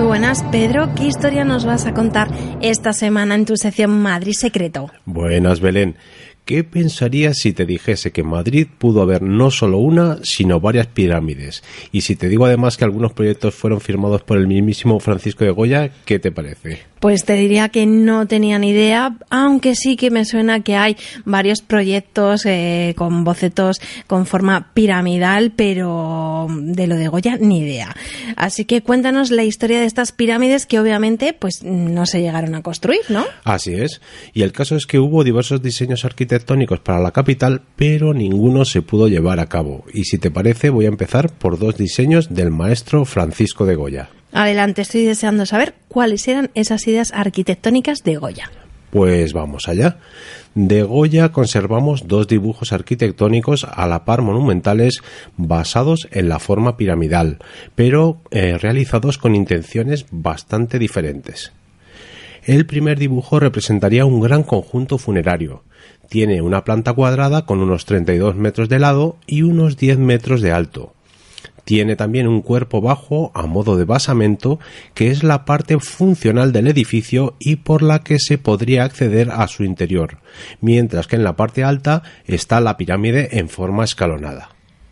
buenas, Pedro. ¿Qué historia nos vas a contar esta semana en tu sección Madrid Secreto? Buenas, Belén. ¿Qué pensarías si te dijese que en Madrid pudo haber no solo una, sino varias pirámides? Y si te digo además que algunos proyectos fueron firmados por el mismísimo Francisco de Goya, ¿qué te parece? Pues te diría que no tenía ni idea, aunque sí que me suena que hay varios proyectos con bocetos con forma piramidal, pero de lo de Goya ni idea. Así que cuéntanos la historia de estas pirámides que obviamente pues no se llegaron a construir, ¿no? Así es. Y el caso es que hubo diversos diseños arquitectónicos para la capital, pero ninguno se pudo llevar a cabo. Y si te parece, voy a empezar por dos diseños del maestro Francisco de Goya. Adelante, estoy deseando saber cuáles eran esas ideas arquitectónicas de Goya. Pues vamos allá. De Goya conservamos dos dibujos arquitectónicos a la par monumentales basados en la forma piramidal, pero realizados con intenciones bastante diferentes. El primer dibujo representaría un gran conjunto funerario. Tiene una planta cuadrada con unos 32 metros de lado y unos 10 metros de alto. Tiene también un cuerpo bajo a modo de basamento, que es la parte funcional del edificio y por la que se podría acceder a su interior, mientras que en la parte alta está la pirámide en forma escalonada.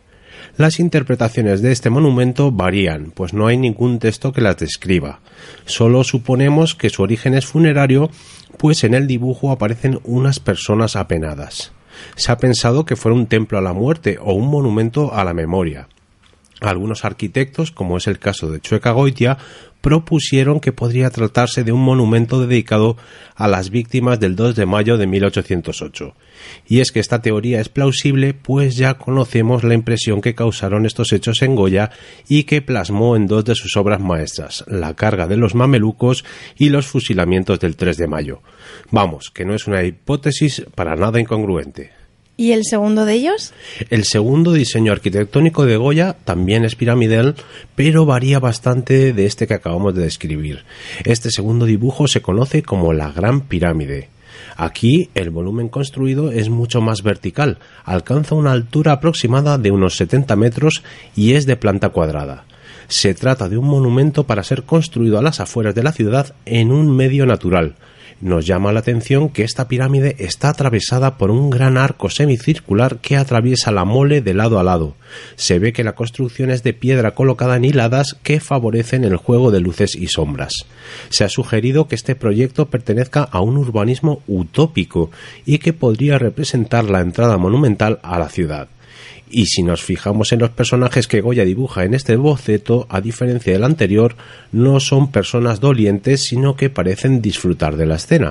Las interpretaciones de este monumento varían, pues no hay ningún texto que las describa. Solo suponemos que su origen es funerario, pues en el dibujo aparecen unas personas apenadas. Se ha pensado que fuera un templo a la muerte o un monumento a la memoria. Algunos arquitectos, como es el caso de Chueca-Goitia, propusieron que podría tratarse de un monumento dedicado a las víctimas del 2 de mayo de 1808. Y es que esta teoría es plausible, pues ya conocemos la impresión que causaron estos hechos en Goya y que plasmó en dos de sus obras maestras, La carga de los mamelucos y Los fusilamientos del 3 de mayo. Vamos, que no es una hipótesis para nada incongruente. ¿Y el segundo de ellos? El segundo diseño arquitectónico de Goya también es piramidal, pero varía bastante de este que acabamos de describir. Este segundo dibujo se conoce como la Gran Pirámide. Aquí el volumen construido es mucho más vertical, alcanza una altura aproximada de unos 70 metros y es de planta cuadrada. Se trata de un monumento para ser construido a las afueras de la ciudad en un medio natural. Nos llama la atención que esta pirámide está atravesada por un gran arco semicircular que atraviesa la mole de lado a lado. Se ve que la construcción es de piedra colocada en hiladas que favorecen el juego de luces y sombras. Se ha sugerido que este proyecto pertenezca a un urbanismo utópico y que podría representar la entrada monumental a la ciudad. Y si nos fijamos en los personajes que Goya dibuja en este boceto, a diferencia del anterior, no son personas dolientes, sino que parecen disfrutar de la escena.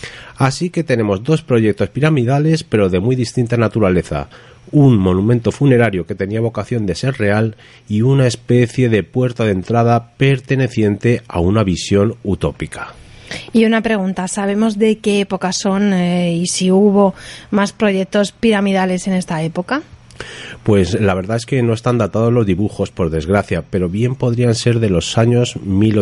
Así que tenemos dos proyectos piramidales, pero de muy distinta naturaleza. Un monumento funerario que tenía vocación de ser real y una especie de puerta de entrada perteneciente a una visión utópica. Y una pregunta, ¿sabemos de qué época son y si hubo más proyectos piramidales en esta época? Pues la verdad es que no están datados los dibujos, por desgracia, pero bien podrían ser de los años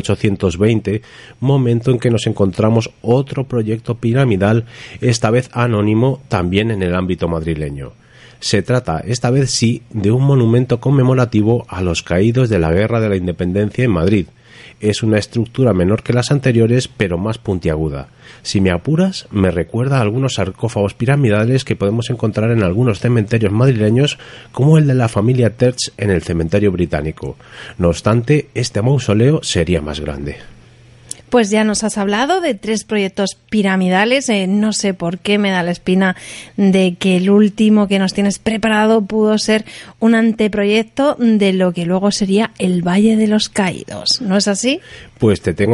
1820, momento en que nos encontramos otro proyecto piramidal, esta vez anónimo, también en el ámbito madrileño. Se trata, esta vez sí, de un monumento conmemorativo a los caídos de la Guerra de la Independencia en Madrid. Es una estructura menor que las anteriores, pero más puntiaguda. Si me apuras, me recuerda a algunos sarcófagos piramidales que podemos encontrar en algunos cementerios madrileños, como el de la familia Terch en el cementerio británico. No obstante, este mausoleo sería más grande. Pues ya nos has hablado de 3 proyectos piramidales. No sé por qué me da la espina de que el último que nos tienes preparado pudo ser un anteproyecto de lo que luego sería el Valle de los Caídos. ¿No es así? Pues te tengo